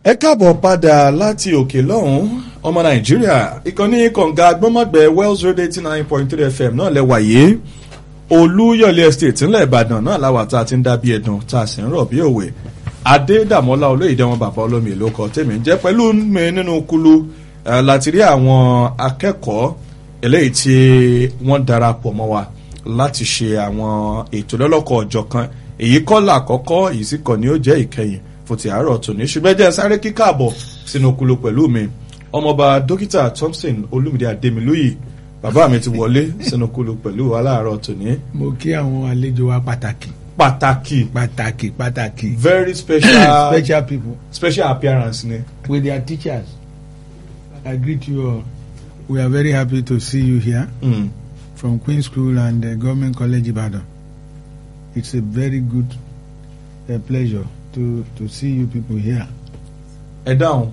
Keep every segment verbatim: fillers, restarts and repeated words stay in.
ẹ káàbọ̀ padà láti òkè lọ́hùn ọmọ nàìjíríà ìkànnì kọ̀ǹga gbọ́mọ̀gbẹ́ Wells Radio eighty nine point three F M náà lẹ́wà yìí olúyọ̀lé estate ńlẹ̀ ìbàdàn náà láwà tá a ti ń dá bí ẹ̀dùn tá a sì ń rọ̀ bí òwe adédàmọ́lá olóyèdè wọn bàbá olómi ìlú kan tèmi jẹ́ pẹ̀lú mi nínú kulu láti rí àwọn akẹ́kọ̀ọ́ eléyìí tí wọ́n darapọ̀ mọ́ wa láti ṣe àwọn ètò lọ́lọ́kọ̀ ọjọ́ kan èyí kọ́ làkọ́kọ́ èyí sì kọ́ ni ó jẹ́ ìkẹyìn fún ti àárọ̀ tòní ṣùgbọ́n jẹ́ sáré kíkàbọ̀ sínú kulu pẹ̀lú mi ọmọọba dókítà Thompson olúmídé adémilóyè bàbá mi ti wọlé sínú kulu pẹ̀lú wa láàárọ̀ tòní. mo kí àwọn àlejò wa pàtàkì. pàtàkì pàtàkì pàtàkì. very special special people. special appearance ni. with their teachers. I greet you all. We are very happy to see you here Mm. from Queen's School and uh, Government College Ibadan. It's a very good uh, pleasure to to see you people here. ẹ dáhùn.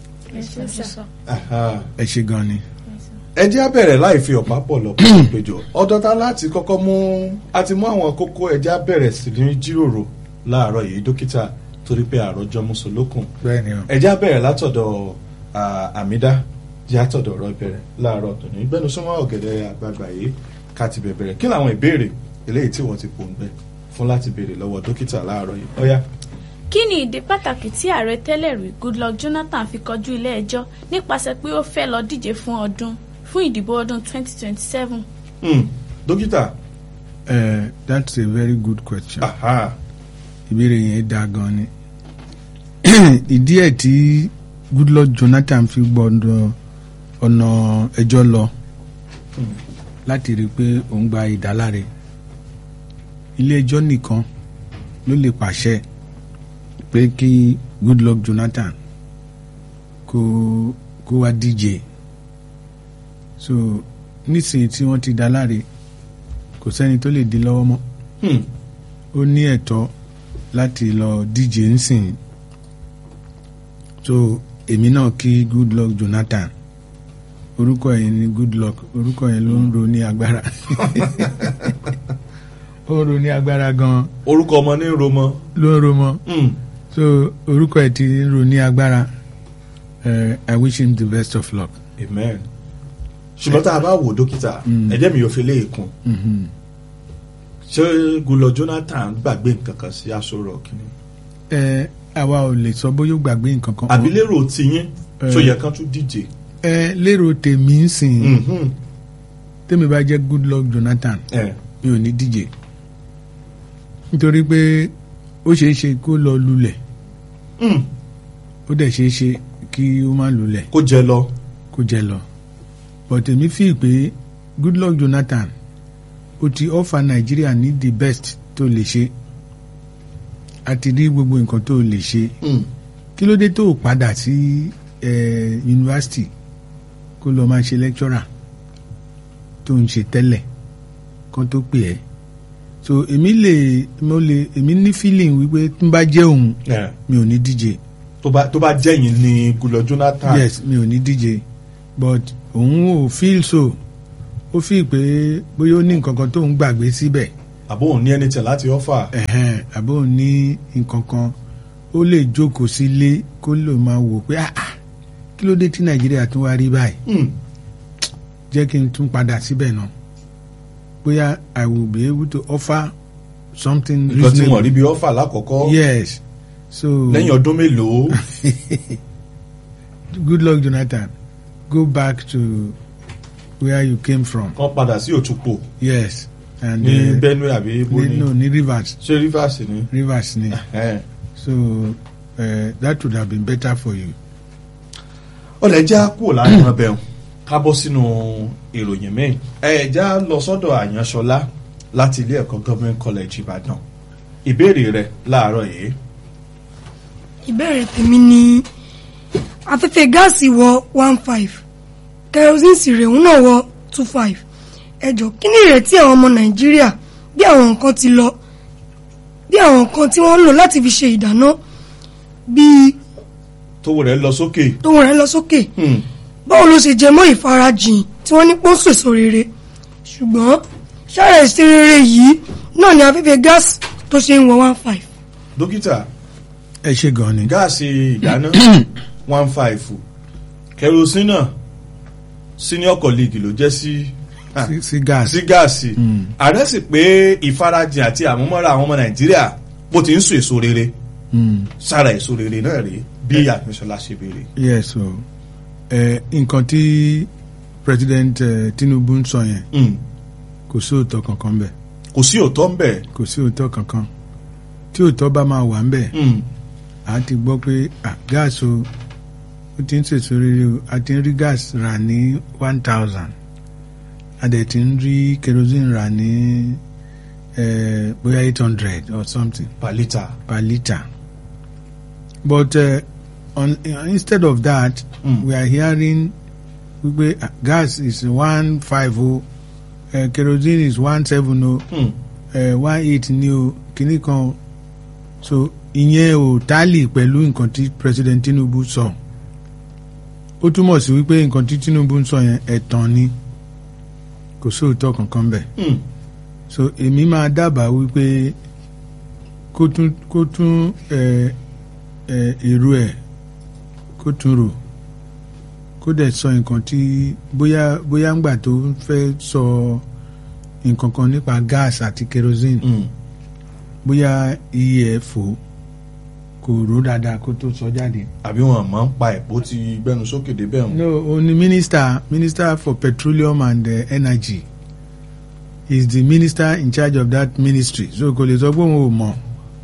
ẹ ṣé gan ni. ẹ jẹ́ á bẹ̀rẹ̀ láì fi ọ̀pá pọ̀ lọ́pọ̀ ìpéjọ ọ̀dọ́ta láti kọ́kọ́ mú àti mú àwọn kókó ẹ jẹ́ á bẹ̀rẹ̀ sí ní jíròrò láàárọ̀ yìí dókítà torí pé àròjọ mùsùlùkùn bẹ́ẹ̀ni o. ẹ jẹ́ á bẹ̀rẹ̀ látọ̀dọ̀ àmídá jẹ́ àtọ̀dọ̀ ọ̀rọ̀ ìbẹ̀rẹ̀ láàárọ̀ tòní gbẹ́nu súnmọ́ ọ̀gẹ̀dẹ̀ àgbààgbà yìí ká ti bẹ̀rẹ̀ kí làwọn ìbéèrè eléyìí tí wọ́n ti pòǹgbẹ fún láti béèrè lọ́wọ́ dókítà láàárọ̀ yìí ó yá. kí ni ìdí pàtàkì tí ààrẹ tẹ́lẹ̀ rí Goodluck Jonathan fi kọjú ilé ẹjọ́ nípasẹ̀ pé ó fẹ́ lọ díje fún ọdún fún ìdìbò ọdún twenty twenty seven. Hmm. dókítà. Uh, that's a very good question. Aha. ìbéèrè yẹn dáa gan ni. ìdí ẹ̀ tí Goodluck Jonathan fi gbọ́dọ̀ ọ̀nà ẹjọ́ lọ Hmm. láti rí i pé òun gba ìdáláre ilé ẹjọ́ nìkan ló lè pàṣẹ pé kí Goodluck Jonathan kó kó wá díje so nísìnyí tí wọ́n ti dáláre kò sẹ́ni tó lè di lọ́wọ́ mọ́ Hmm. ó ní ẹ̀tọ́ láti lọ díje ńsìn so èmi náà kí Goodluck Jonathan orúkọ yẹn ni Goodluck orúkọ yẹn ló ń ro ní agbára ó ń ro ní agbára gan orúkọ ọmọ ní romọ. ló ń ro mọ́ Hmm. so orúkọ ẹ̀ ti ń ro ní agbára uh, I wish him the best of luck. Amen. ṣùgbọ́n tá a bá wò dókítà ẹ̀jẹ̀ mi ò fi lè kún Mm-hmm. ṣé Goodluck Jonathan gbàgbé nǹkan kan sí Aso Rock ni ẹ àwa ò lè sọ bóyá ó gbàgbé nǹkan kan. àbí lérò tiyín tó yẹ kán tún díje. ẹ lérò tèmi ń sìn Mhm. tèmi bá jẹ́ Goodluck Jonathan ẹ mi ò ní díje nítorí pé ó ṣeé ṣe kó lọ lulẹ̀ Hmm. ó dẹ̀ ṣeé ṣe kí ó má lulẹ̀ kó jẹ lọ. kó jẹ lọ but èmi fi pé Goodluck Jonathan ó ti offer Nàìjíríà ní the best tó lè ṣe àti rí gbogbo nǹkan tó lè ṣe Hmm. kí ló dé tó o padà sí eh, yunifásitì kó lọ máa ṣe lecturer tó ń ṣe tẹ́lẹ̀ kan tó pè ẹ́ so èmi lè mo lè èmi ní feeling wípé tí n bá jẹ́ òun ẹ mi ò ní díje tó bá tó bá jẹ́yìn ní Goodluck Jonathan. yes mi ò ní díje but òun ò feel so ó fi pé bóyá ó ní nǹkan kan tó ń gbàgbé síbẹ̀ àbó òun ní anything láti offer. ẹ̀hẹ́n àbó òun ní nǹkan kan ó lè jókòó sílé kó lè máa wò pé ah ah kí ló dé tí Nàìjíríà tún wá rí báyìí Hmm. jẹ́ kí n tún padà síbẹ̀ náà bóyá I will be able to offer something nǹkan tí reasonable. wọ́n rí bí offer lákọ̀ọ́kọ́. yes so lẹ́yìn ọdún mélòó. Goodluck Jonathan go back to where you came from. kán padà sí Òtúpò yes and ní uh, Benue àbí ibo ní, ni no ní Rivers ṣé Rivers ni. Rivers ni Ẹ. so uh, that would have been better for you. ọ̀lẹ́ já kúrò láàrin ọbẹ̀ wọn ká bọ́ sínú ìròyìn mẹ́rin ẹ̀ já lọ sọ́dọ̀ Àyànṣọlá láti ilé ẹ̀kọ́ Government College Ìbàdàn ìbéèrè rẹ̀ láàárọ̀ yìí. ìbéèrè tèmi ni afẹ́fẹ́ gáàsì wọ one five kerosene sì rè ń náà wọ two five ẹjọ́ kí ni ìrètí àwọn ọmọ Nàìjíríà bí àwọn nǹkan ti lọ bí àwọn nǹkan tí wọ́n ń lò láti fi ṣe ìdáná bí tówó rẹ̀ lọ sókè. tówó rẹ̀ lọ sókè Hmm. báwo ló ṣe jẹ mọ́ ìfarajìn tí wọ́n ní pọ́n sèso rere ṣùgbọ́n ṣáà èsì rere yìí náà ni afẹ́fẹ́ gáàsì tó ṣe ń wọ one five. dókítà ẹ ṣe gan ni. gáàsì ìdáná one five kerosene náà senior colleague ló jẹ́ sí sí gáàsì. sí gáàsì ààrẹ sì pé ìfarajìn àti àmúmọ́ra àwọn ọmọ nàìjíríà bó ti ń so èso rere sára èso rere náà rèé bí àgbẹ̀sọ̀lá ṣe béèrè. yes o nǹkan tí president uh, Tinubu ń sọ yẹn kò sí òótọ́ kankan bẹ́ẹ̀. kò sí òótọ́ ń bẹ̀. kò sí òótọ́ kankan tí òótọ́ bá máa wà ń bẹ̀ a ti gbọ́ pé gáàsì o ó ti ń sèso rere o a ti ń rí gáàsì rà ní one thousand a dẹ̀ ti ń rí kerosene rà ní bóyá eight hundred or something. per litre. per litre. But uh, on, uh, instead of that, mm. we are hearing we, uh, gas is one five oh, uh, kerosene is one seven oh, mm. uh, one eight new kìíní kan. So ìyẹn ò tálì pẹ̀lú nǹkan tí President Tinubu sọ. Ó túmọ̀ sí wípé nǹkan tí Tinubu sọ yẹn ẹ̀tàn ni kò sóòótọ́ kankan bẹ̀. Mm. So èmi máa dábàá wípé kó tún kó tún ẹ̀ ẹ̀ èrò ẹ̀ kó tún rò kó dẹ̀ sọ nǹkan tí bóyá bóyá ńgbà tó fẹ́ sọ nǹkan kan nípa gas àti kerosene mm. bóyá iye ẹ̀ fò kò rò dáadáa kó tó sọ jáde. àbí wọn máa ń pa ẹ̀pọ̀ tí gbẹnu sókè débẹ̀ wọn. no o ní minister minister for petroleum and uh, energy is the minister in charge of that ministry so kò lè sọ pé òun ò mọ̀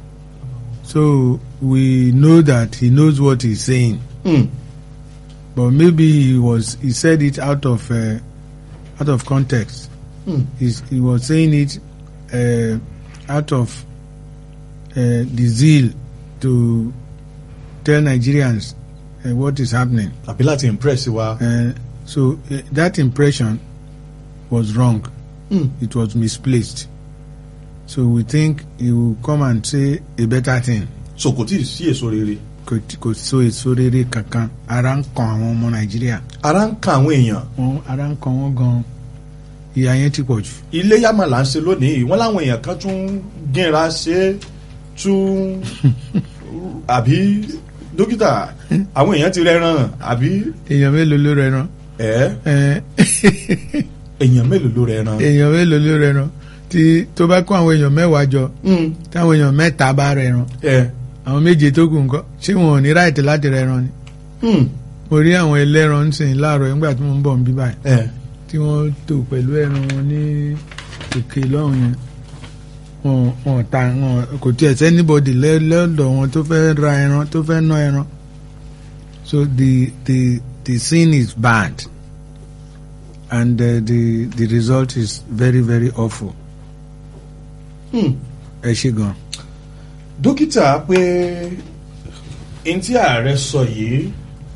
so we know that he knows what he's saying mm. but maybe he was he said it out of uh, out of context mm. He's, he was saying it uh, out of uh, the zeal to tell Nigerians uh, what is happening. àbí láti impress wa. Uh, so uh, that impression was wrong. Mm. It was misplaced. So we think he will come and say a better thing. So kò tí ì sí èso rere. Kò kò so èso rere kankan. Ara ń kan àwọn ọmọ Nàìjíríà. Ara ń kan àwọn èèyàn. Wọ́n ara ń kan wọ́n gan-an. Ìyà yẹn ti pọ̀ jù. Ilé yàmà là ń ṣe lónìí. Wọ́n láwọn èèyàn kan tún gínra ṣe tún àbí dókítà àwọn èèyàn ti rẹran àbí. Èèyàn mélòó ló rẹran? Ẹ èèyàn mélòó ló rẹran. Èèyàn mélòó ló rẹran tí tó bá kó àwọn èèyàn mẹ́wàá jọ táwọn èèyàn mẹ́ta bá rẹran àwọn méje tó kù ńkọ́ ṣé wọn ò ní ráìtì láti rẹran ni. mo rí àwọn ẹlẹ́ran ń sìn láàárọ̀ nígbà tí mo ń bọ̀ ń bí báyìí tí wọ́n tò pẹ̀lú ẹran wọn ní òkè lọ́hùn yẹn wọn wọn ta wọn kò tiẹ̀ sẹ́ anybody lọ́dọ̀ wọn tó fẹ́ ra ẹran tó fẹ́ ná ẹran so the the the scene is bad and uh, the the result is very very awful. ẹ ṣe gan. dókítà pé n tí ààrẹ sọ yìí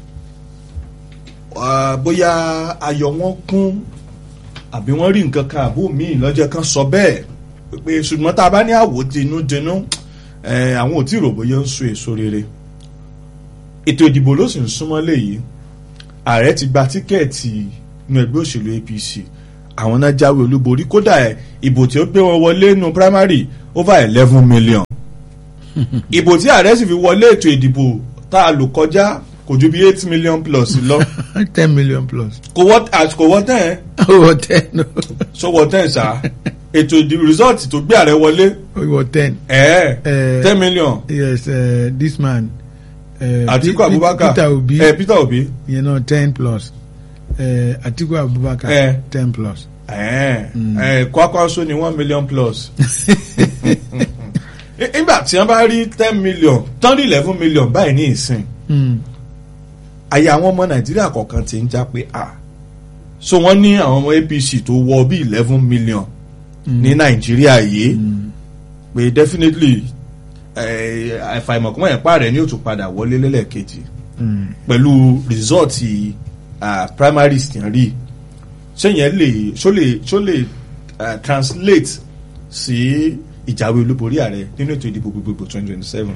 bóyá ayọ̀ wọn kún àbí wọ́n rí nǹkan kan àbó míì lọ́jọ́ kan sọ bẹ́ẹ̀ pé ṣùgbọ́n tá a bá ní àwò tinúdinú àwọn ò tí ì rò bóyá ń so èso rere ètò ìdìbò ló sì ń súnmọ́ léyìí ààrẹ ti gba tíkẹ́ẹ̀tì nínú ẹgbẹ́ òṣèlú A P C àwọn náà jáwé olúborí kódà ẹ̀ ìbò tí ó gbé wọn wọlé nínú primary over eleven million ìbò tí ààrẹ sì fi wọlé ètò ìdìbò tá a lò kọjá kò ju bí eight million plus lọ. ten million plus. kò wọ kò wọ ten. ó wọ ten no. so wọ ten sa ètò ìdìbò result tó gbé ààrẹ wọlé. ó wọ ten. ẹ ẹ ten million. yes uh, this man. Uh, Atiku Abubakar Peter Obi. ẹ Peter Obi. you know ten plus. Uh, Atiku Abubakar eh. ten plus. ẹ ẹ Kwakwanso ni one million plus. nígbà tí wọ́n bá rí ten million tán rí eleven million báyìí ní ìsìn àyè àwọn ọmọ Nàìjíríà kọ̀ọ̀kan ti ń já pé à so wọ́n ní àwọn ọmọ A P C tó wọ bí eleven million ní Nàìjíríà yìí pé definitely àìfàìmọ̀kúnmọ̀ ẹ̀pá rẹ̀ ní ó tún padà wọlé lẹ́lẹ́kejì pẹ̀lú result primaries tí wọ́n rí sẹ́yìn lè ṣó lè ṣó lè translate sí ìjáwé olúborí ààrẹ nínú ètò ìdìbò gbogbogbò twenty twenty seven.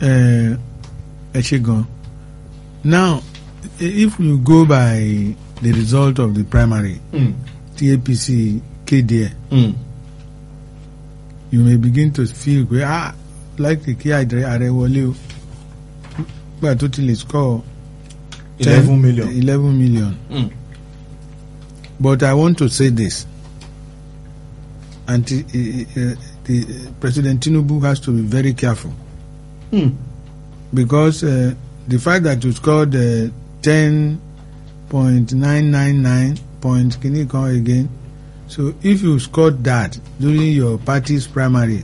ẹ ṣe gan. Now if you go by the result of the primary mm. tí A P C kéde ẹ mm. you may begin to feel pé ah like kí ààrẹ wọlé o gbà tó ti lè score eleven million. eleven million. Mm. But I want to say this, and uh, uh, the uh, President Tinubu has to be very careful Mm. because uh, the fact that you scored uh, ten point nine nine nine points, can you come again? So if you scored that during your party's primary,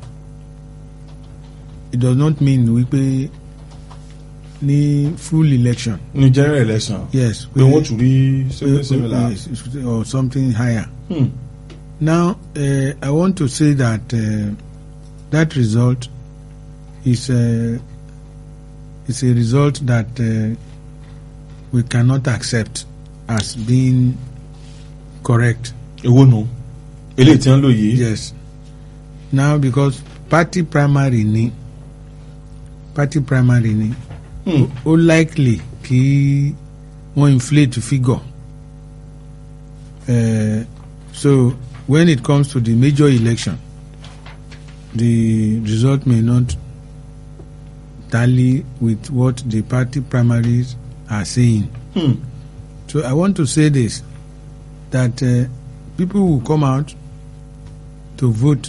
it does not mean we pay ní full election. Ní general election. Yes. Pé wọ́n tún rí something similar. Yes, or something higher. Hmm. Now, uh, I want to say that uh, that result is a, is a result that uh, we cannot accept as being correct. Èwo nù? Eléyìí tí wọ́n lò yìí. Yes. Now, because party primary ni, party primary ni, Hmm. ó likely kí wọ́n inflate figure. Uh, so when it comes to the major election, the result may not tally with what the party primaries are saying. Hmm. So I want to say this, that uh, people will come out to vote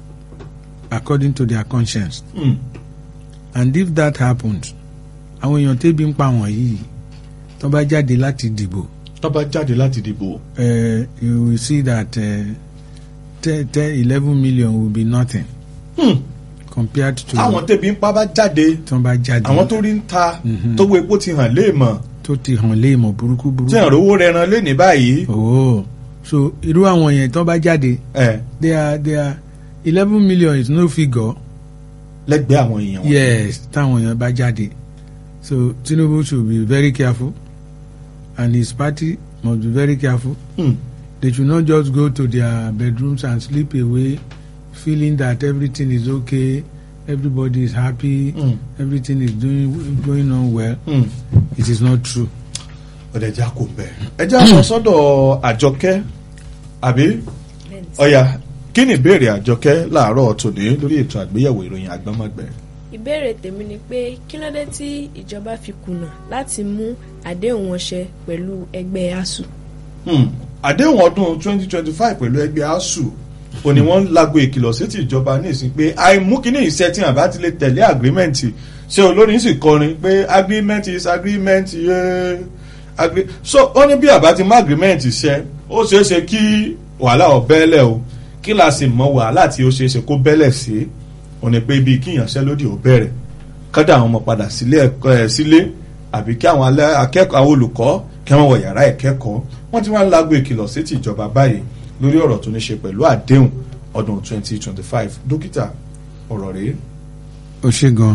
according to their conscience. Hmm. And if that happens, àwọn èèyàn tẹ́bi ń pa wọ̀nyí tó bá jáde láti dìbò. Tó bá jáde láti dìbò. Uh, you will see that uh, ten, ten, eleven million will be nothing. Hmm. Compared to. Àwọn tẹ́bi ń pa bá jáde. Tó bá jáde. Àwọn tó rí ń ta. Mhm. Tó wo epo ti hàn léèmọ̀. Tó ti hàn léèmọ̀ burúkú burúkú. Tí àrò owó rẹran lé ní báyìí. Oh, so irú àwọn yẹn tó bá jáde. Eh. They are they are eleven million is no figure. Lẹ́gbẹ̀ẹ́ àwọn èèyàn. Yes, táwọn èèyàn bá jáde. So Tinubu should be very careful, and his party must be very careful. Hmm. They should not just go to their bedrooms and sleep away, feeling that everything is okay, everybody is happy, Mm. everything is doing going on well. Hmm. It is not true. Ọ̀dẹ̀ ẹja kò bẹ̀. Ẹja lọ sọ́dọ̀ Àjọkẹ́ àbí ọ̀yà kí ni ìbéèrè Àjọkẹ́ láàárọ̀ tòní lórí ètò àgbéyẹ̀wò ìròyìn àgbọ́nmọ̀gbẹ̀? Ìbéèrè tèmi ni pé kí ló dé tí ìjọba fi kùnà láti mú àdéhùn wọn ṣẹ pẹ̀lú ẹgbẹ́ ASUU. Hmm. Àdéhùn ọdún twenty twenty-five pẹ̀lú ẹgbẹ́ ASUU ò ní wọ́n lago ìkìlọ̀ sí ti ìjọba ní ìsìn pé àìmú kíní ìṣẹ́ tí àbá ti lè tẹ̀lé agreement ṣé olórin sì kọrin pé agreement is agreement yeah. Agree. So ó ní bí àbá ti mú agreement ṣẹ ó ṣeé ṣe kí wàhálà ó bẹ́lẹ̀ o kí la sì mọ wàhálà tí ó ṣeé ṣe kó bẹ́lẹ̀ sí ó ní pé bí kíyànṣẹ́lódì ó bẹ̀rẹ̀ kọ́dà àwọn ọmọ padà sílé ẹ̀kọ́ ẹ̀ sílé àbí kí àwọn akẹ́kọ̀ọ́ àwọn olùkọ́ kí wọ́n wọ yàrá ìkẹ́kọ̀ọ́ wọ́n ti wá ń lágbo ìkìlọ̀ sí ti ìjọba báyìí lórí ọ̀rọ̀ tó ní ṣe pẹ̀lú àdéhùn ọdún twenty twenty-five dókítà ọ̀rọ̀ rèé. Ó ṣé gan.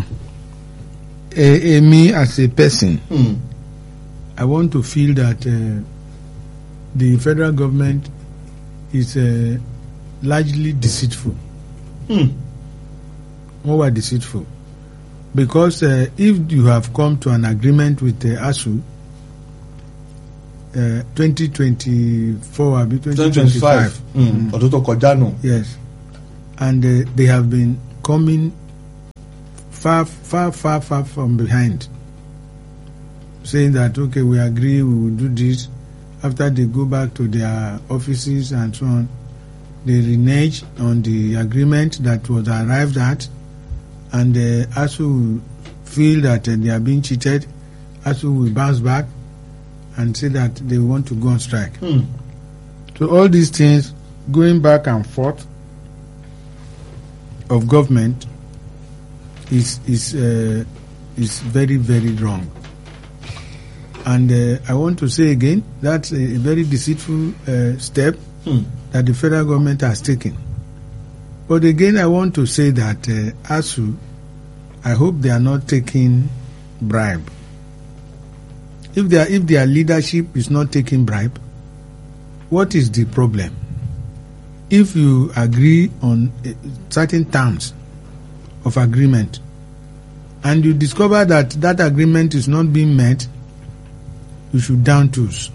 Èmi as a person, Hmm. I want to feel that uh, the federal government is uh, largely deceitful. Hmm. Wọ́n wà deceitful because uh, if you have come to an agreement with uh, ASUU uh, twenty twenty-four àbí twenty twenty-five ọdún tó kọjá nù. yes, and uh, they have been coming far far far far from behind, saying that okay, we agree, we will do this. After they go back to their offices and so on, they renege on the agreement that was arrived at, and uh, ASUU will feel that uh, they are being cheated. ASUU will bounce back and say that they want to go on strike. Hmm. So all these things going back and forth of government is is uh, is very very wrong. And uh, I want to say again, that's a, a very deceitful uh, step Hmm. that the federal government has taken. But again, I want to say that uh, ASUU, I hope they are not taking bribe. If they are, if their leadership is not taking bribe, what is the problem? If you agree on uh, certain terms of agreement, and you discover that that agreement is not being met, you should down tools.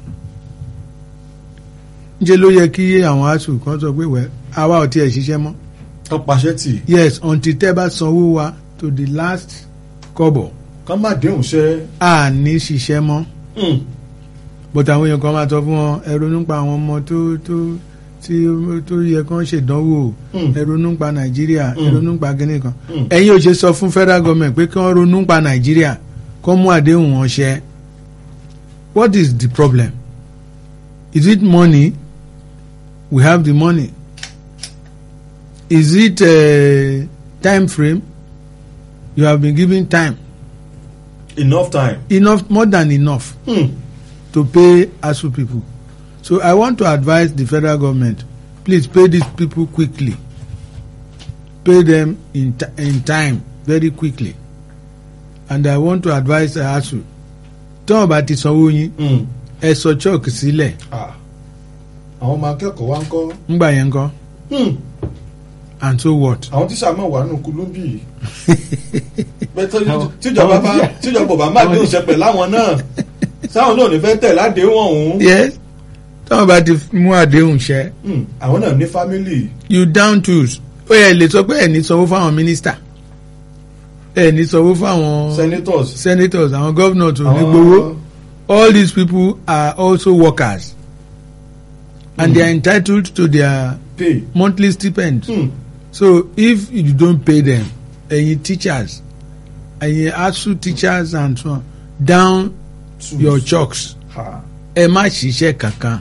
Ǹjẹ́ ló yẹ kí àwọn ASUU kan sọ pé wẹ́ àwa ò tiẹ̀ ṣiṣẹ́ mọ́. tó paṣẹ́ tì. Yes, until tẹ́ bá sanwó wa to the last kọ́bọ̀ kán má déhùn ṣẹ́. a ní ṣiṣẹ́ mọ́ Mm. but àwọn èèyàn kan máa sọ fún wọn ẹ ronú pa àwọn ọmọ tó tó tí tó yẹ kán ṣèdánwò Mm. ẹ ronú pa nàìjíríà ẹ Mm. ronú pa kíní kan Mm. ẹ̀yin ò ṣe sọ fún federal government pé kí wọ́n ronú pa nàìjíríà kó mú àdéhùn wọn ṣẹ. What is the problem? Is it money? We have the money. Is it a time frame? You have been given time, Enough time. enough, more than enough Mm. to pay ASUU people. So I want to advise the federal government, please pay these people quickly. Pay them in t- in time, very quickly. And I want to advise ASUU, tí wọ́n bá ti sanwó yín, Mm. ẹ sọ chalk sílẹ̀, Ah. àwọn ọmọ akẹ́kọ̀ọ́ wa ń kọ́. ńgbà yẹn ńkọ́, Mm. and so what? àwọn tíṣà máa wà nù kúlúmbì. bẹ́ẹ̀ tó- tíjọba bá tíjọba bá má déhùn ṣe pẹ̀lú àwọn náà sáwọn náà ò ní fẹ́ tẹ̀ ládéhùn ọ̀hún. Yes, tí wọ́n bá ti mú àdéhùn ṣẹ, Mm. àwọn náà ní fámìlì. you down tools. Ó yẹ lè sọ pé ẹ̀ ní sanwó fáwọn mínísítà, ẹ̀ ní sanwó fáwọn senators. senators, àwọn governors ò ní àwọn- gbowó. All these people are also workers, and Mm. they are entitled to their pay. monthly stipend. Mm. So if you don't pay them, ẹ̀yin teachers, ẹ̀yin ASUU teachers and so on, down Tools. your chalks. Ha. Ẹ má ṣiṣẹ́ kankan.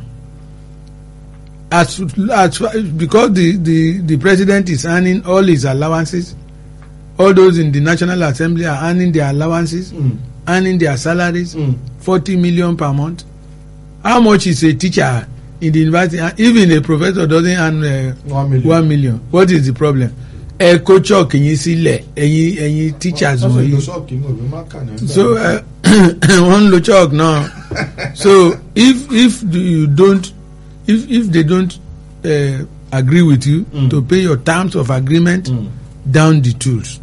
As as because the the the president is earning all his allowances, all those in the National Assembly are earning their allowances, Mm. earning their salaries, Mm. forty million per month. How much is a teacher in the university? Even a professor doesn't earn uh, one million. one million. What is the problem? Ẹ kó chalk yín sílẹ̀, ẹ̀yin ẹ̀yin teachers wọ́n sì lo wọ̀nyí. ṣọ́ọ̀kì ní òwe máka ní. So uh, wọ́n ń lo chalk now. So if if you don't, if if they don't uh, agree with you Mm. to pay your terms of agreement, Mm. down the tools.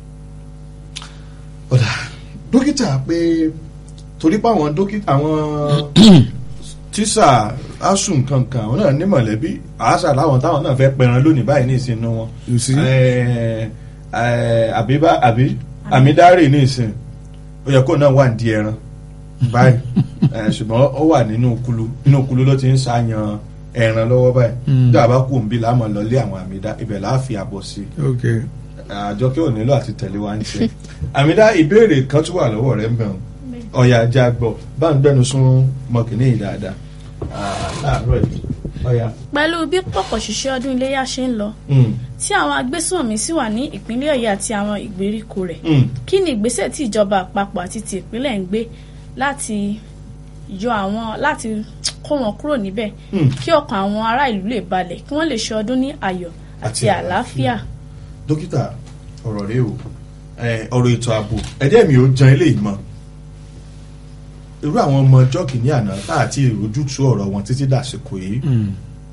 ọ̀dà dókítà pé torí pé àwọn dókítà àwọn tíṣà ASUU nǹkan kan àwọn náà ní mọ̀lẹ́bí àásà láwọn táwọn náà fẹ́ pẹran lónìí báyìí ní ìsinú wọn. You see? Eh, eh, àbíbá àbí àmídárì ní ìsìn ó yẹ kó náà wà ní ẹran báyìí Eh, ṣùgbọ́n ó wà nínú kulu nínú kulu ló ti ń ṣàyàn ẹran lọ́wọ́ báyìí Mm. tí a bá kú òǹbí láàmú lọlé àwọn àmídá ibẹ̀ láà fi àbọ̀ sí i Okay. àjọ kí ò nílò àti tẹ̀lé wa ń ṣe. àmìdá ìbéèrè kan tún wà lọ́wọ́ rẹ̀ ń bẹ̀rù ọ̀yà ajá gbọ́ bá ń gbẹ́nu sún mọ́kìnní yìí dáadáa. Ah, láàárọ̀ yìí ọ̀yà. pẹ̀lú bí pọ̀pọ̀ ṣiṣẹ́ ọdún iléyà ṣe ń lọ Mm, tí àwọn agbésùnmí sì wà ní ìpínlẹ̀ Ọ̀yọ́ àti àwọn ìgbèríko rẹ̀ mm, kí ni ìgbésẹ̀ tí ìjọba àpapọ̀ àti ti ìpínlẹ̀ ń gbé láti yọ àwọn láti kó wọn kúrò níbẹ̀ mm. kí ọkàn àwọn ará ìlú lè balẹ̀ kí wọ́n lè ṣe ọdún ní ayọ̀ àti Àti àlàáfíà. àlàáfíà. dókítà ọ̀rọ̀ rẹ o Eh, ọ̀rọ̀ ètò ààbò ẹ̀dẹ́ mi ò jan eléyìí mọ́ irú àwọn ọmọ ọjọ́ kìíní àná tá àti ìrójútu ọ̀rọ̀ wọn títí dàsìkò yìí Mm.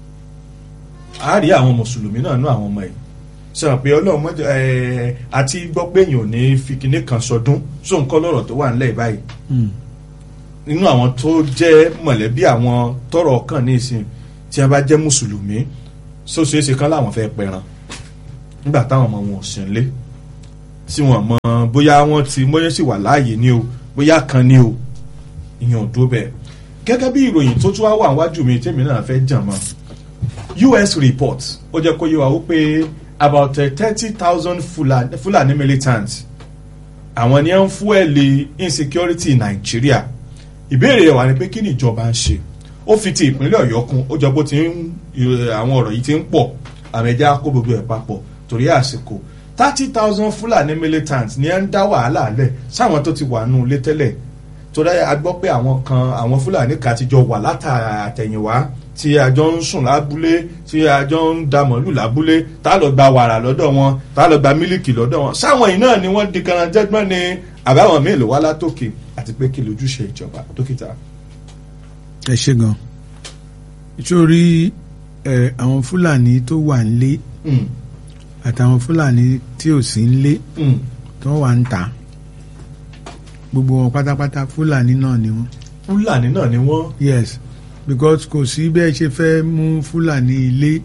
a rí àwọn mùsùlùmí náà nú àwọn ọmọ yìí sọ pé ọlọ́run mọ́jọ ẹ̀ àti gbọ́ pé èèyàn ò ní fi kinní kan sọdún sóun kọ́ lọ́rọ̀ tó wà nílẹ̀ báyìí Mm. nínú àwọn tó jẹ́ mọ̀lẹ́bí àwọn tọ́rọ̀ kàn ní ìsìn tí wọ́n bá jẹ́ mùsùlùmí sóṣèṣe kan láwọn fẹ́ pẹran nígbà táwọn ọmọ wọn ò sí nílé tí wọ́n mọ bóyá wọ́n ti mọ́yẹ́ sì wà láàyè ní o bóyá kan ní o ìyẹn ò dúró bẹ́ẹ̀ gẹ́gẹ́ bí ìròyìn tó tún wá wà wájú mi tèmi náà fẹ́ jàn mọ́ U S report ó jẹ́ kó yé wa wípé about thirty thousand Fulani, Fulani militants àwọn ni wọ́n ń fúẹ̀lì insecurity Nàìjíríà ìbéèrè wà ní pé kí ni ìjọba ń ṣe ó fi ti ìpínlẹ̀ Ọ̀yọ́ kún ó jọ bó ti ń àwọn ọ̀rọ̀ yìí ti ń pọ̀ àmì ẹja kó gbogbo ẹ̀ papọ̀ torí àsìkò thirty thousand Fulani militants ni ẹ ń dá wàhálà lẹ̀ sáwọn tó ti wà nù ilé tẹ́lẹ̀ torí a gbọ́ pé àwọn kan àwọn Fulani kan ti jọ wà látàtẹ̀yìnwá tí a jọ ń sùn lábúlé tí a jọ ń da mọ̀lú lábúlé tá a lọ gba wàrà lọ́dọ̀ wọn tá a lọ gba mílìkì lọ́dọ̀ wọn sáwọn yìí náà ni wọ́n di kanajẹ́gbọ́n ni àbáwọn míì ló wá látòkè àti pé kí lójúṣe ìjọba dókítà. Ẹ ṣé gan. Ìṣòrí ẹ àwọn Fúlàní tó wà nílé Mm, àtàwọn Fúlàní tí ò sí nílé mm, tó wà ń ta gbogbo wọn pátápátá Fúlàní náà ni wọ́n. Fúlàní náà ni wọ́n. Yes, because kò sí bẹ́ẹ̀ ṣe fẹ́ mú Fúlàní ilé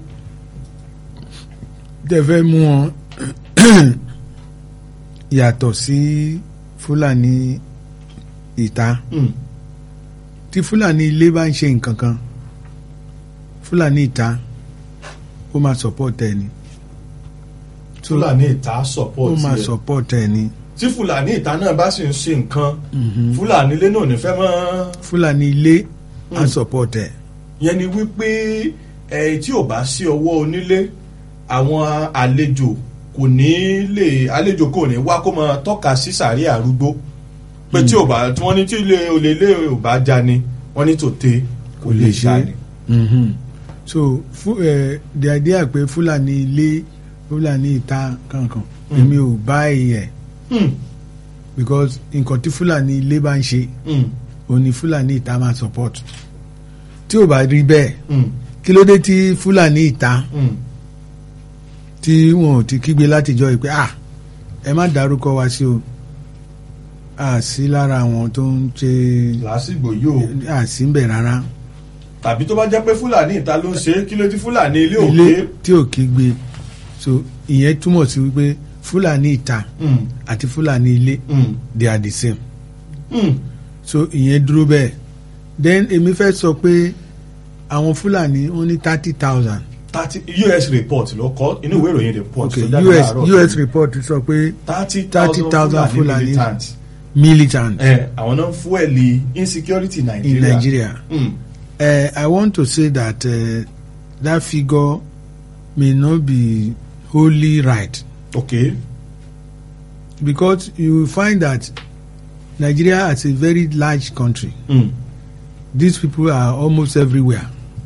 tẹ́ fẹ́ mú wọn yàtọ̀ sí Fúlàní ìta Mm. tí fúlàní ilé bá ń ṣe nǹkan kan fúlàní ìta ó máa support ẹ ni. So, fúlàní ìta ó support máa ẹ support ẹ ni. tí fúlàní ìta náà bá sì ń ṣe nǹkan fúlàní ilé náà ò ní fẹ́ mọ́. fúlàní ilé á support ẹ. yẹn ni wípé ẹ tí ò bá sí ọwọ́ onílé àwọn àlejò kò ní lè àlejò kò ní wá kó máa tọ́ka sí sàárè àrúgbó pé tí ò bá tí wọ́n ní tí ilé olè ilé ò bá já ni wọ́n ní tòde kò lè já ni. Mhm. so fu, uh, the idea pé fúlàní ilé fúlàní ìta kankan èmi ò bá ìyẹn Mm. because nǹkan tí fúlàní ilé bá ń ṣe Mm. òun ni fúlàní ìta máa support tí ò bá rí bẹ́ẹ̀ Mm. kí ló dé tí fúlàní ìta Mm. tí wọn ò ti kígbe látijọ́ yìí pé ah ẹ má dárúkọ wa sí o a sí lára àwọn tó ń ṣe lásìgbò yóò a sí ń bẹ̀ rárá tàbí tó bá jẹ́ pé fúlàní ìta ló ń ṣe é, kí ló ti fúlàní ilé ilé òkè. tí ò kígbe so ìyẹn túmọ̀ sí wípé fúlàní ìta Mm. àti fúlàní ilé Mm. they are the same Mm. so ìyẹn dúró bẹ́ẹ̀ then èmi fẹ́ sọ pé àwọn fúlàní wọ́n ní thirty thousand thirty U S report ló kọ inú ìwé ìròyìn report okay tó jáde U S láàárọ̀ U S yìí. report sọ pé thirty thirty thousand Fulani Fulani militants. militant ẹ àwọn náà ń fuẹ́lì insecurity Nigeria. in Nigeria. Mm. Uh, I want to say that uh, that figure may not be wholly right Okay. because you find that Nigeria as a very large country, Mm. these people are almost everywhere.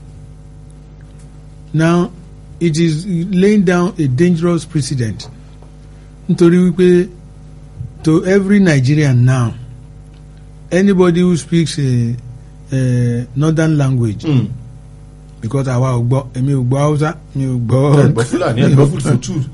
Now, it is laying down a dangerous precedent. Nítorí wípé to every Nigerian now, anybody who speaks a, a northern language, Mm. because àwa ò gbọ́ èmi ò gbọ́ Hausa mi ò ẹ gbọ́ gbọ́ Fúlàní ẹ gbọ́ fùtùtù.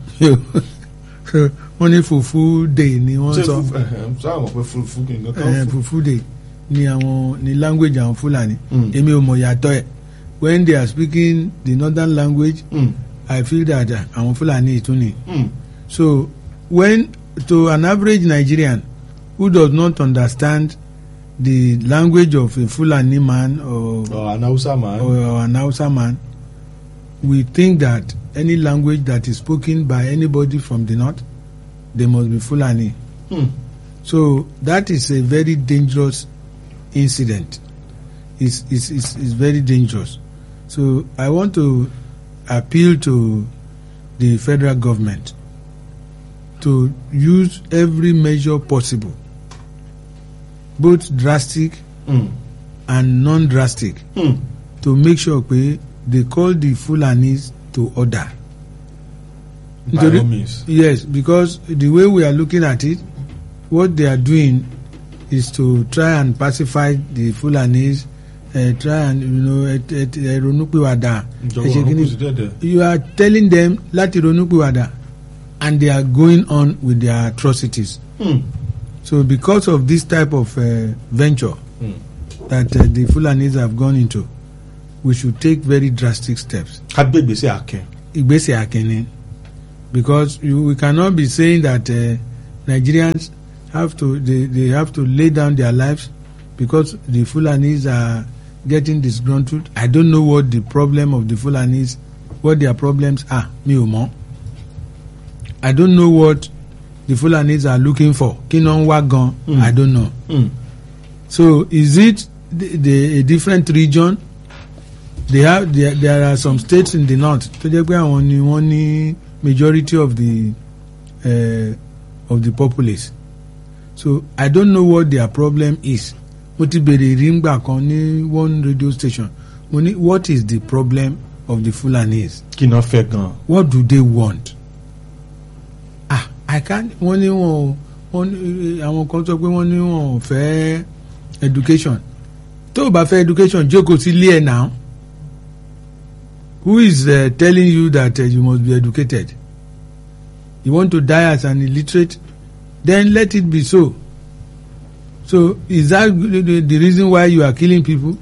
so wọ́n ní fufu day ni wọ́n ṣé sọ fúfú ẹ̀hẹ̀n, sáà mọ̀ pé fúfú kì í eh, kankan fún. fufu day ni àwọn ni language àwọn Fúlàní Mm. èmi ò mọ̀ yàtọ̀ ẹ̀ when they are speaking the northern language Mm. I feel that uh, àwọn Fúlàní ìtún ni Mm. so when to an average Nigerian who does not understand the language of a Fulani man or ọ̀ anáwúsá máa or, or an Hausa man, we think that any language that is spoken by anybody from the north, they must be Fulani. Mm. So that is a very dangerous incident. It's, it's, it's, it's very dangerous. So I want to appeal to the federal government to use every measure possible, both drastic Mm. and non-drastic, Mm. to make sure pé they call the Fulanis to order. By all means. Yes, because the way we are looking at it, what they are doing is to try and pacify the Fulanis, uh, try and you know et, et, et, ronúpìwàdà. Ìjọba Ẹ ṣe ọ̀run kíni? kù sí dẹ̀dẹ̀. You are telling them láti ronúpìwàdà, and they are going on with their atrocities. Mm. So because of this type of uh, venture Mm. that uh, the Fulanis have gone into, we should take very drastic steps. ká gbé ìgbésẹ̀ akẹ́. Ìgbésẹ̀ akínní, because you, we cannot be saying that uh, Nigerians have to they, they have to lay down their lives because the Fulanis are getting disgruntled. I don't know what the problem of the Fulanis, what their problems are. Mi ò mọ̀. I don't know what the Fulanis are looking for. Kí ló ń wá gan? Mm. I don't know. Mm. So is it the, the, a different region? They have there, there are some states in the north tó jẹ́ pé àwọn ni wọ́n ní majority of the uh, of the populace. So I don't know what their problem is. Mo ti bèrè ríńgbà kan ní one radio station. Mo ní what is the problem of the Fulanis? kí náà fẹ́ gan. What do they want? Ah, I can't. Wọ́n ní wọn wọ́n ní àwọn kan sọ pé wọ́n ní wọn ò fẹ́ education. Tó o bá fẹ́ education, jókòó sí ilé ẹ̀ náà. Who is uh, telling you that uh, you must be educated? You want to die as an illiterate? Then let it be so. So is that the, the reason why you are killing people?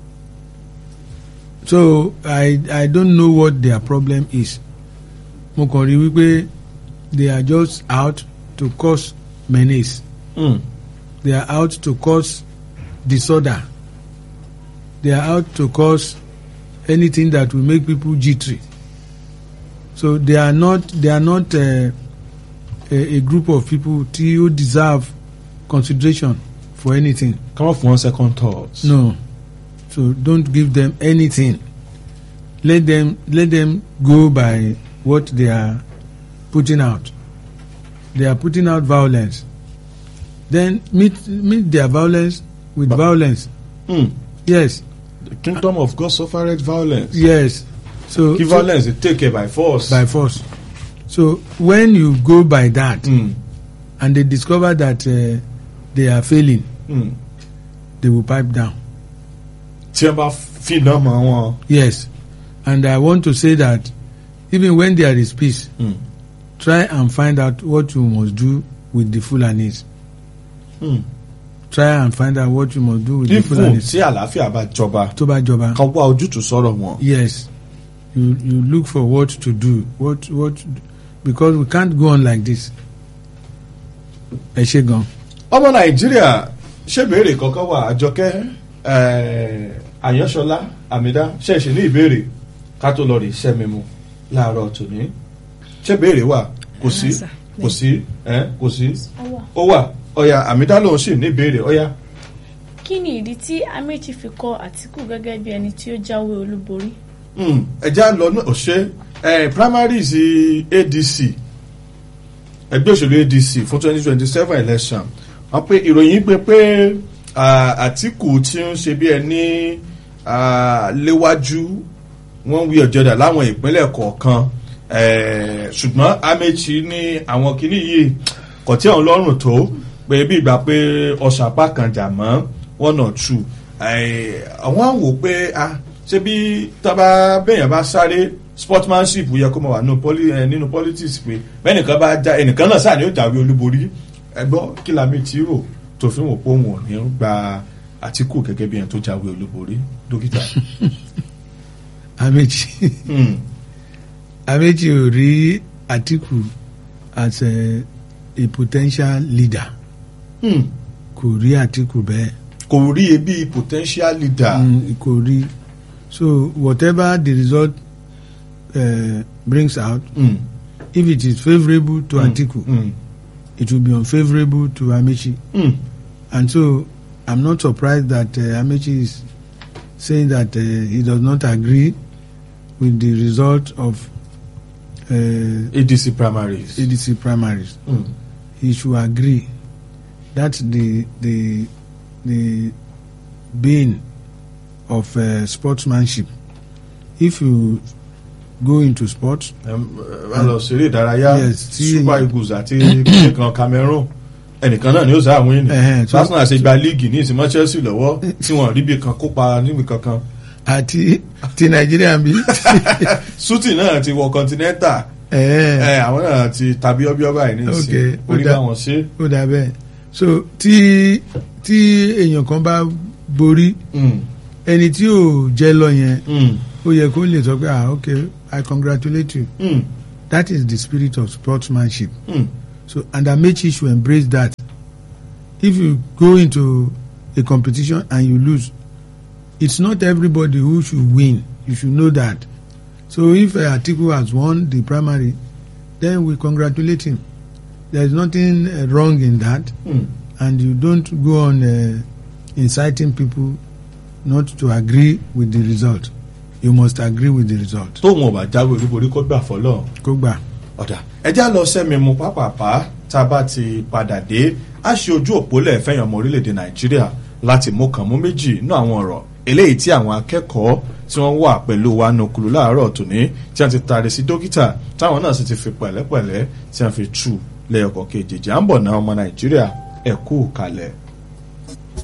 So I I don't know what their problem is. Mo kàn rí wípé they are just out to cause menace. Mm. They are out to cause disorder. They are out to cause anything that will make people jittery. So they are not they are not uh, a, a group of people who deserve consideration for anything. Come off one second thoughts. No. So don't give them anything. Let them let them go by what they are putting out. They are putting out violence. Then meet meet their violence with But, violence. Mm. Yes. The kingdom of God suffereth violence. Yes. So Give so, violence, they take it by force. by force. So when you go by that Mm. and they discover that uh, they are failing, Mm. they will pipe down. Tí wọ́n bá fi náà mọ́ wọn. Yes. And I want to say that even when there is peace, Mm. try and find out what you must do with the Fulanis. Mm. Try and find out what you must do with the Even Fulanis. tí àlàáfíà bá jọba, Tó bá jọba. kan wá ojútùú sọ̀rọ̀ wọn. Yes. You you look for what to do. What what because we can't go on like this. Ẹ ṣé gan. Ọmọ Nàìjíríà ṣé ìbéèrè kankan wà Àjọkẹ́ eh, Àyànṣọlá Àmídá ṣẹ̀ṣẹ̀ ní ìbéèrè ká tó lọ rí iṣẹ́ mímu láàárọ̀ tòní. Ṣé ìbéèrè wà? Kò sí. Kò sí. Eh, kò sí. Ó wà. Ọya Àmídá lòun sì ní ìbéèrè. Ọya. Kí ni ìdí tí Amechi fi kọ Àtíkù gẹ́gẹ́ bí ẹni tí ó jáwé olúborí? Mm, ẹja lọ ní ọ̀ṣẹ́ eh, primaries A D C ẹgbẹ́ òṣèlú A D C fún twenty twenty seven election wọ́n pé ìròyìn pé pé Àtíkù tí ń ṣe bí ẹni léwájú wọ́n wí ọ̀jọ̀dà láwọn ìpínlẹ̀ kọ̀ọ̀kan ṣùgbọ́n Amechi ní àwọn kìíní yìí kò tí àwọn lọ́rùn tó pé bí ìgbà pé ọ̀sàpá kan jà mọ́ one or two àwọn àwọn wò pé ah ṣé bí tábà bẹ́yàn bá sáré sportsmanship yẹ kó máa wà nínú poli nínú politics pé bẹ́ẹ̀nìkan bá já ẹnìkan náà sáà ni ó jáwé olúborí ẹgbọ́n kí la mi ti rò tó fi wọ́n pé òun ò ní gba Àtíkù gẹ́gẹ́ bí ẹni tó jáwé olúborí dókítà. Amechi mm. Amechi ò rí Àtíkù as a, a potential leader. Mm. Kò rí Àtíkù bẹ́ẹ̀. Kò rí ebi potential leader. Mm, kò rí. So whatever the result uh, brings out, mm. if it is favourable to mm. Àtíkù, mm. it will be unfavourable to Amechi. Mm. And so I'm not surprised that uh, Amechi is saying that uh, he does not agree with the result of uh, A D C primaries. A D C primaries. Mm. He should agree. That's the the the bane of uh, sportsmanship. If you go into sports, wọ́n lọ ṣeré ìdárayá Yes, tí- Super Eagles àti nìkan Cameroon ẹnìkan náà ni ó sáà wíìnì Ẹhẹ́n, so- Arsenal ṣe gba líìgì ní ìsìnmọ́ Chelsea lọ́wọ́ tí wọ́n rí bí kan kópa níbi kankan àti ti Nàìjíríà bí. Shooting náà ti wọ Continental Eh, ẹ àwọn náà ti tàbí ọbí ọba yìí ní Okay, ìsìn orí ó dá- bá wọn ṣe. ó dà bẹ́ẹ̀. So tí tí èèyàn kan bá borí Mm, ẹni tí ò jẹ́ lọ yẹn mm, ó yẹ kó lè sọ pé ah okay I congratulate you. mm, That is the spirit of sportsmanship. mm. So and Amechi should embrace that. If you go into a competition and you lose, it's not everybody who should win. You should know that. So if uh, Atiku has won the primary, then we congratulate him. There is nothing uh, wrong in that, Mm. and you don't go on uh, inciting people not to agree with the result. You must agree with the result. tóun ọba jáwé olúborí kó gbà fọlọ́ Kó gbà. ọ̀dà ẹjá lọ sẹ́mi mu pápápá tá a bá ti padà dé a ṣe ojú òpó lẹ́ẹ̀fẹ́yàn ọmọ orílẹ̀-èdè Nàìjíríà láti mú kàn mú méjì nínú àwọn ọ̀rọ̀ eléyìí tí àwọn akẹ́kọ̀ọ́ tí wọ́n wà pẹ̀lú wa nùkúlù láàárọ̀ tòní tí wọ́n ti taari sí dókítà táwọn náà sì ti fi pẹ̀lẹ́pẹ̀lẹ́ tí wọ́n fi tú lẹ́yọ̀kọ̀ kejì à ń bọ̀ náà ọmọ Nàìjíríà ẹ kú kalẹ̀.